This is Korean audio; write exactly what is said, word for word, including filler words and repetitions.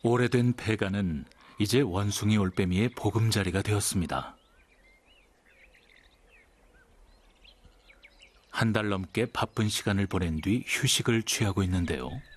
오래된 폐가는 이제 원숭이 올빼미의 보금자리가 되었습니다. 한 달 넘게 바쁜 시간을 보낸 뒤 휴식을 취하고 있는데요.